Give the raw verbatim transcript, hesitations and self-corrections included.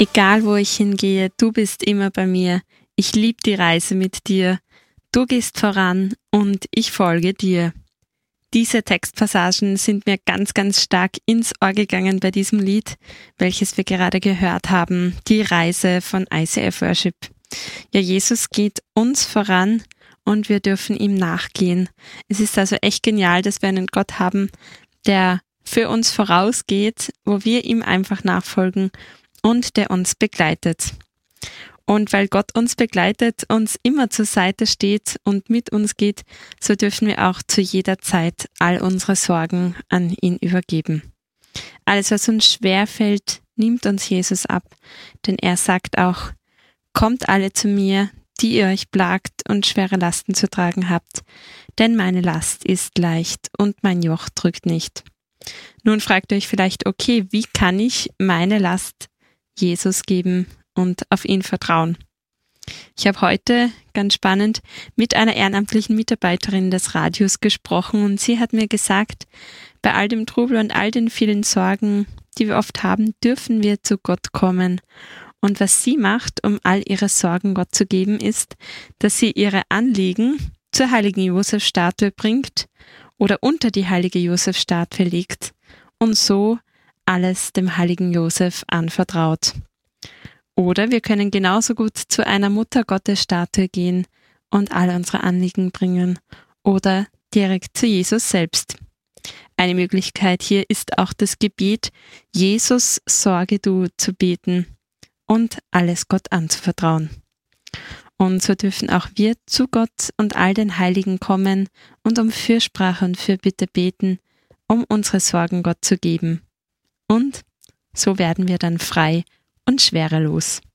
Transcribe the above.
Egal wo ich hingehe, du bist immer bei mir. Ich lieb die Reise mit dir. Du gehst voran und ich folge dir. Diese Textpassagen sind mir ganz, ganz stark ins Ohr gegangen bei diesem Lied, welches wir gerade gehört haben, die Reise von I C F Worship. Ja, Jesus geht uns voran und wir dürfen ihm nachgehen. Es ist also echt genial, dass wir einen Gott haben, der für uns vorausgeht, wo wir ihm einfach nachfolgen und der uns begleitet. Und weil Gott uns begleitet, uns immer zur Seite steht und mit uns geht, so dürfen wir auch zu jeder Zeit all unsere Sorgen an ihn übergeben. Alles, was uns schwerfällt, nimmt uns Jesus ab, denn er sagt auch: Kommt alle zu mir, die ihr euch plagt und schwere Lasten zu tragen habt, denn meine Last ist leicht und mein Joch drückt nicht. Nun fragt ihr euch vielleicht, okay, wie kann ich meine Last Jesus geben und auf ihn vertrauen? Ich habe heute, ganz spannend, mit einer ehrenamtlichen Mitarbeiterin des Radios gesprochen und sie hat mir gesagt, bei all dem Trubel und all den vielen Sorgen, die wir oft haben, dürfen wir zu Gott kommen. Und was sie macht, um all ihre Sorgen Gott zu geben, ist, dass sie ihre Anliegen zur heiligen Josef-Statue bringt oder unter die heilige Josef-Statue legt und so alles dem heiligen Josef anvertraut. Oder wir können genauso gut zu einer Muttergottes-Statue gehen und alle unsere Anliegen bringen oder direkt zu Jesus selbst. Eine Möglichkeit hier ist auch das Gebet Jesus, sorge du zu beten und alles Gott anzuvertrauen. Und so dürfen auch wir zu Gott und all den Heiligen kommen und um Fürsprache und Fürbitte beten, um unsere Sorgen Gott zu geben. Und so werden wir dann frei und schwerelos.